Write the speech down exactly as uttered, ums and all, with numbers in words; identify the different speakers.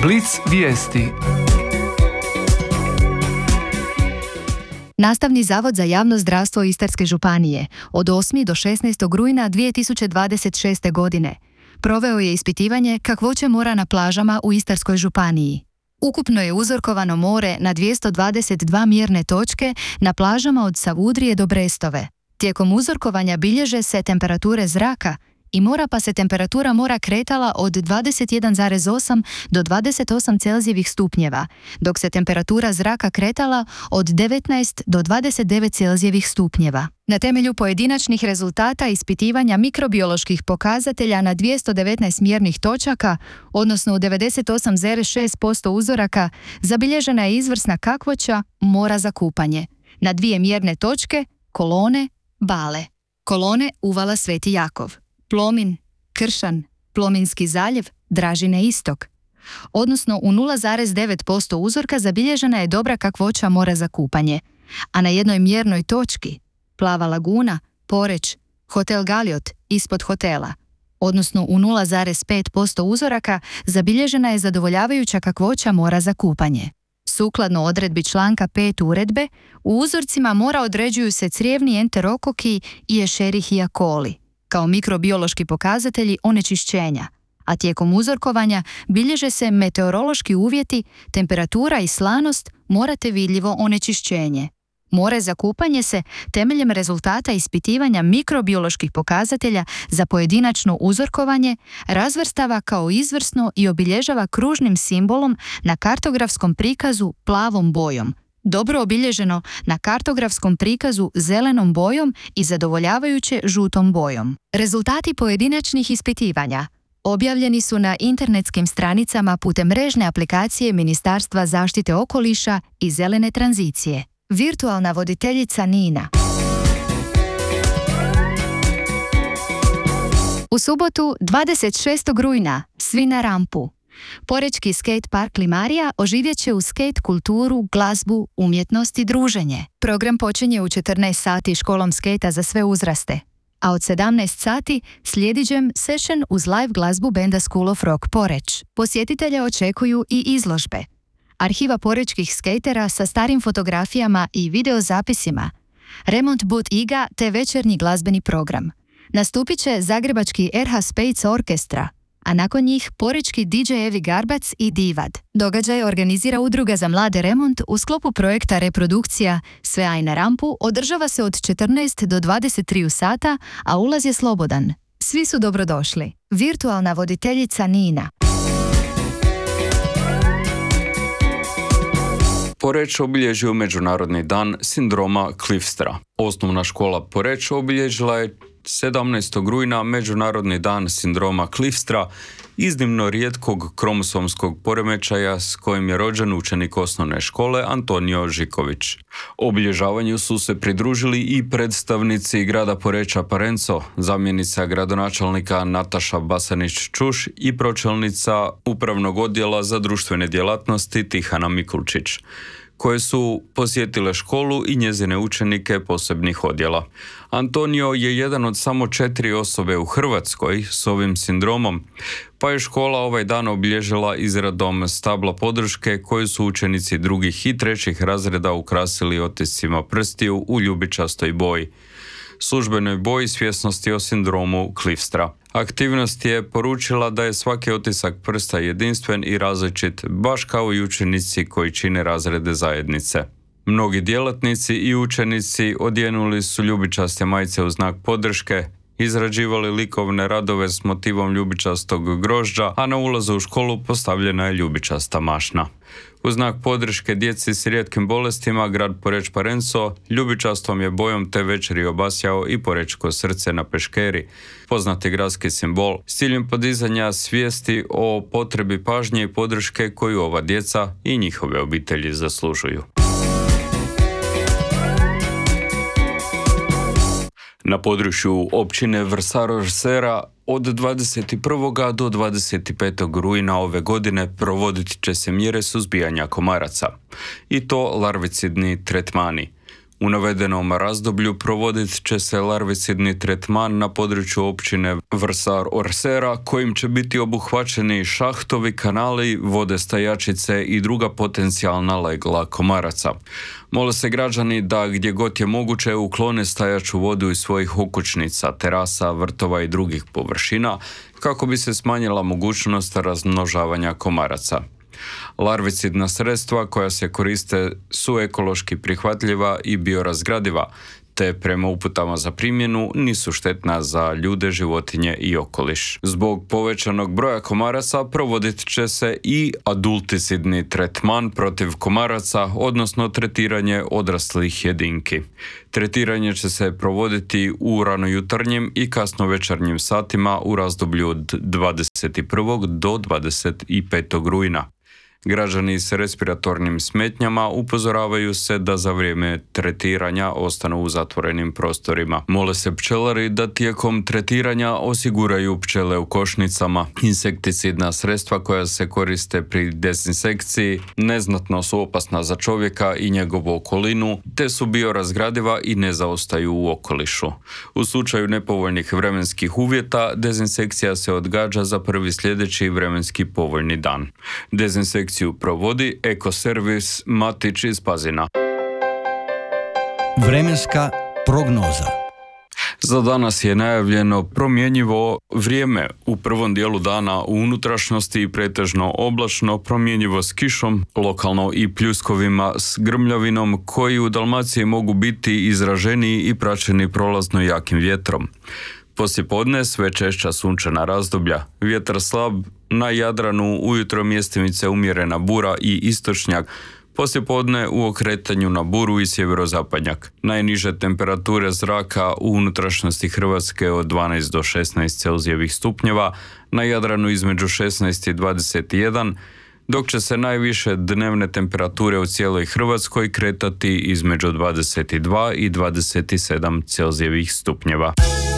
Speaker 1: Blic vijesti.
Speaker 2: Nastavni zavod za javno zdravstvo Istarske županije od osmog do šesnaestog rujna dvije tisuće dvadeset šeste. godine proveo je ispitivanje kakvoće mora na plažama u Istarskoj županiji. Ukupno je uzorkovano more na dvjesto dvadeset dva mjerne točke na plažama od Savudrije do Brestove. Tijekom uzorkovanja bilježe se temperature zraka i mora, pa se temperatura mora kretala od dvadeset jedan zarez osam do dvadeset osam celzijevih stupnjeva, dok se temperatura zraka kretala od devetnaest do dvadeset devet celzijevih stupnjeva. Na temelju pojedinačnih rezultata ispitivanja mikrobioloških pokazatelja na dvjesto devetnaest mjernih točaka, odnosno u devedeset osam zarez šest posto uzoraka, zabilježena je izvrsna kakvoća mora za kupanje. Na dvije mjerne točke Kolone, Bale. Kolone, uvala Sveti Jakov. Plomin, Kršan, Plominski zaljev, Dražine istok. Odnosno u nula zarez devet posto uzorka zabilježena je dobra kakvoća mora za kupanje, a na jednoj mjernoj točki Plava laguna, Poreč, Hotel Galiot ispod hotela, odnosno u nula zarez pet posto uzoraka zabilježena je zadovoljavajuća kakvoća mora za kupanje. Sukladno odredbi članka pet uredbe, u uzorcima mora određuju se crijevni enterokoki i Escherichia coli kao mikrobiološki pokazatelji onečišćenja, a tijekom uzorkovanja bilježe se meteorološki uvjeti, temperatura i slanost, mora te vidljivo onečišćenje. More za kupanje se temeljem rezultata ispitivanja mikrobioloških pokazatelja za pojedinačno uzorkovanje razvrstava kao izvrsno i obilježava kružnim simbolom na kartografskom prikazu plavom bojom, dobro obilježeno na kartografskom prikazu zelenom bojom i zadovoljavajuće žutom bojom. Rezultati pojedinačnih ispitivanja objavljeni su na internetskim stranicama putem mrežne aplikacije Ministarstva zaštite okoliša i zelene tranzicije. Virtualna voditeljica Nina. U subotu dvadeset šestog rujna svi na rampu. Porečki skate park Limarija oživjet će u skate kulturu, glazbu, umjetnost i druženje. Program počinje u četrnaest sati školom skejta za sve uzraste, a od sedamnaest sati slijedi jam session uz live glazbu benda School of Rock Poreč. Posjetitelje očekuju i izložbe, arhiva porečkih skejtera sa starim fotografijama i videozapisima, remont boot iga te večernji glazbeni program. Nastupit će zagrebački er ha Space Orkestra, a nakon njih porečki di džej Evi Garbac i Divad. Događaj organizira Udruga za mlade Remont u sklopu projekta Reprodukcija Sve aj na rampu, održava se od četrnaest do dvadeset tri sata, a ulaz je slobodan. Svi su dobrodošli. Virtualna voditeljica Nina.
Speaker 3: Poreč obilježio Međunarodni dan sindroma Cliffstra. Osnovna škola Poreč obilježila je sedamnaestog rujna Međunarodni dan sindroma Cliffstra, iznimno rijetkog kromosomskog poremećaja s kojim je rođen učenik osnovne škole Antonio Žiković. Obilježavanju su se pridružili i predstavnici grada Poreča Parenco, zamjenica gradonačelnika Nataša Basanić-Čuš i pročelnica Upravnog odjela za društvene djelatnosti Tihana Mikulčić, koje su posjetile školu i njezine učenike posebnih odjela. Antonio je jedan od samo četiri osobe u Hrvatskoj s ovim sindromom, pa je škola ovaj dan obilježila izradom stabla podrške koju su učenici drugih i trećih razreda ukrasili otiscima prstiju u ljubičastoj boji, službenoj boji svjesnosti o sindromu Cliffstra. Aktivnost je poručila da je svaki otisak prsta jedinstven i različit, baš kao i učenici koji čine razrede zajednice. Mnogi djelatnici i učenici odjenuli su ljubičaste majice u znak podrške, izrađivali likovne radove s motivom ljubičastog grožđa, a na ulazu u školu postavljena je ljubičasta mašna. U znak podrške djeci s rijetkim bolestima, grad Poreč Parenco ljubičastom je bojom te večeri obasjao i porečko srce na peškeri, poznati gradski simbol, s ciljem podizanja svijesti o potrebi pažnje i podrške koju ova djeca i njihove obitelji zaslužuju. Na području općine Vrsaro-Sera od dvadeset prvog do dvadeset petog rujna ove godine provodit će se mjere suzbijanja komaraca, i to larvicidni tretmani. U navedenom razdoblju provodit će se larvicidni tretman na području općine Vrsar Orsera, kojim će biti obuhvaćeni šahtovi, kanali, vode stajačice i druga potencijalna legla komaraca. Mole se građani da gdje god je moguće uklone stajaču vodu iz svojih okućnica, terasa, vrtova i drugih površina kako bi se smanjila mogućnost razmnožavanja komaraca. Larvicidna sredstva koja se koriste su ekološki prihvatljiva i biorazgradiva, te prema uputama za primjenu nisu štetna za ljude, životinje i okoliš. Zbog povećanog broja komaraca provodit će se i adulticidni tretman protiv komaraca, odnosno tretiranje odraslih jedinki. Tretiranje će se provoditi u ranojutarnjim i kasnovečernjim satima u razdoblju od dvadeset prvog do dvadeset petog rujna. Građani s respiratornim smetnjama upozoravaju se da za vrijeme tretiranja ostanu u zatvorenim prostorima. Mole se pčelari da tijekom tretiranja osiguraju pčele u košnicama. Insekticidna sredstva koja se koriste pri dezinsekciji neznatno su opasna za čovjeka i njegovu okolinu, te su biorazgradiva i ne zaostaju u okolišu. U slučaju nepovoljnih vremenskih uvjeta, dezinsekcija se odgađa za prvi sljedeći vremenski povoljni dan. Dezinsekcija provodi Ekoservis Matić iz Pazina.
Speaker 1: Vremenska prognoza.
Speaker 3: Za danas je najavljeno promjenjivo vrijeme u prvom dijelu dana u unutrašnjosti i pretežno oblačno, promjenjivo s kišom, lokalno i pljuskovima s grmljavinom koji u Dalmaciji mogu biti izraženiji i praćeni prolazno jakim vjetrom. Poslijepodne sve češća sunčana razdoblja, vjetar slab, na Jadranu ujutro mjestimice umjerena bura i istočnjak, poslijepodne u okretanju na buru i sjeverozapadnjak. Najniže temperature zraka u unutrašnjosti Hrvatske od dvanaest do šesnaest Celzijevih stupnjeva, na Jadranu između šesnaest i dvadeset jedan, dok će se najviše dnevne temperature u cijeloj Hrvatskoj kretati između dvadeset dva i dvadeset sedam Celzijevih stupnjeva.